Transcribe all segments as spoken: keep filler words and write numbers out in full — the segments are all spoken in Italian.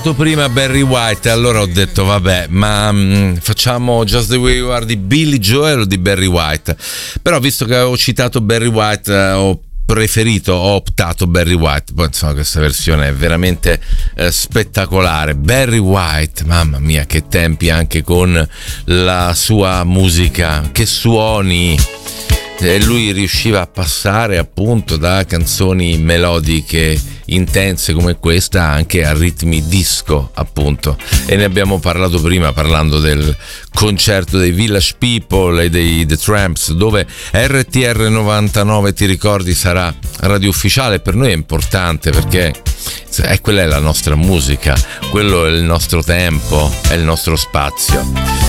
Prima Barry White, allora ho detto vabbè, ma mh, facciamo Just the Way You Are di Billy Joel o di Barry White? Però visto che avevo citato Barry White, eh, ho preferito, ho optato Barry White. Poi insomma questa versione è veramente eh, spettacolare. Barry White, mamma mia che tempi, anche con la sua musica, che suoni. E lui riusciva a passare appunto da canzoni melodiche intense come questa anche a ritmi disco, appunto, e ne abbiamo parlato prima parlando del concerto dei Village People e dei The Tramps, dove R T R novantanove, ti ricordi, sarà radio ufficiale. Per noi è importante perché è quella è la nostra musica, quello è il nostro tempo, è il nostro spazio,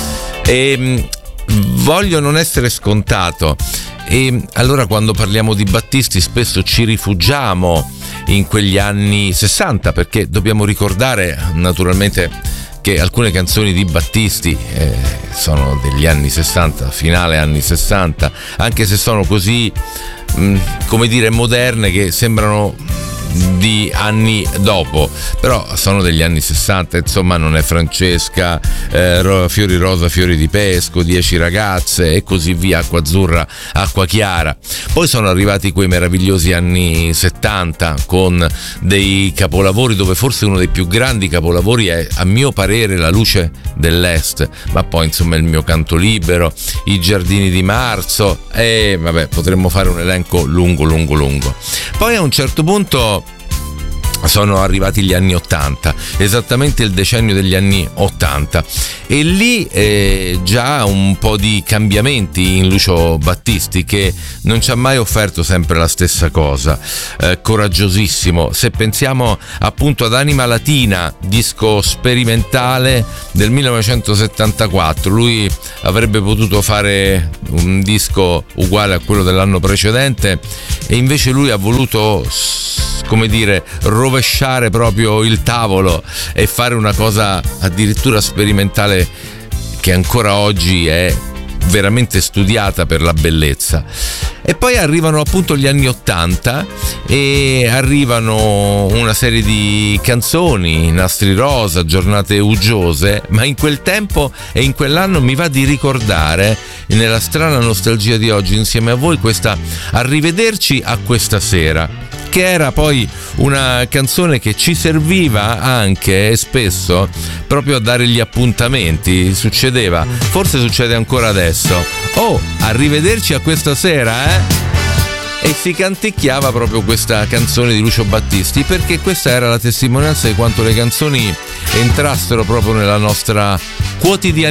e voglio non essere scontato. E allora quando parliamo di Battisti spesso ci rifugiamo in quegli anni sessanta, perché dobbiamo ricordare naturalmente che alcune canzoni di Battisti eh, sono degli anni sessanta, finale anni sessanta, anche se sono così mh, come dire moderne che sembrano di anni dopo, però sono degli anni sessanta. Insomma, non è Francesca, eh, Fiori rosa, fiori di pesco, Dieci ragazze e così via, Acqua azzurra, acqua chiara. Poi sono arrivati quei meravigliosi anni settanta con dei capolavori, dove forse uno dei più grandi capolavori è, a mio parere, La luce dell'est, ma poi insomma Il mio canto libero, I giardini di marzo, e vabbè, potremmo fare un elenco lungo lungo lungo. Poi a un certo punto sono arrivati gli anni ottanta, esattamente il decennio degli anni ottanta, e lì eh, già un po' di cambiamenti in Lucio Battisti, che non ci ha mai offerto sempre la stessa cosa, eh, coraggiosissimo. Se pensiamo appunto ad Anima Latina, disco sperimentale del millenovecentosettantaquattro, lui avrebbe potuto fare un disco uguale a quello dell'anno precedente e invece lui ha voluto, come dire, rovesciare proprio il tavolo e fare una cosa addirittura sperimentale che ancora oggi è veramente studiata per la bellezza. E poi arrivano appunto gli anni ottanta e arrivano una serie di canzoni, Nastri rosa, Giornate uggiose, ma in quel tempo e in quell'anno mi va di ricordare, nella strana nostalgia di oggi insieme a voi, questa Arrivederci a questa sera, che era poi una canzone che ci serviva anche e spesso proprio a dare gli appuntamenti. Succedeva, forse succede ancora adesso: oh, arrivederci a questa sera, eh? E si canticchiava proprio questa canzone di Lucio Battisti, perché questa era la testimonianza di quanto le canzoni entrassero proprio nella nostra quotidianità.